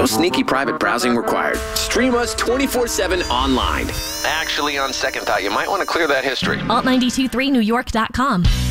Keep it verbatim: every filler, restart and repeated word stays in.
sneaky private browsing required. Stream us twenty-four seven online. Actually, on second thought, you might want to clear that history. alt nine two three new york dot com.